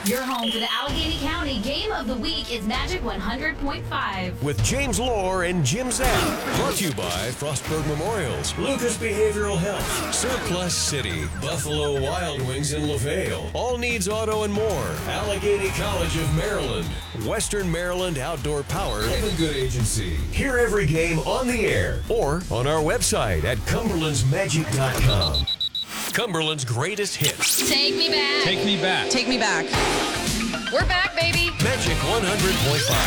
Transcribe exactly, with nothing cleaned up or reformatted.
Your home for the Allegheny County Game of the Week is Magic one hundred point five. With James Lore and Jim Zapp. Brought to you by Frostburg Memorials, Lucas Behavioral Health, Surplus City, Buffalo Wild Wings in LaVale, All Needs Auto and more, Allegheny College of Maryland, Western Maryland Outdoor Power, and a good agency. Hear every game on the air or on our website at cumberlands magic dot com. Cumberland's greatest hits. Take me back. Take me back. Take me back. We're back, baby. Magic one hundred point five.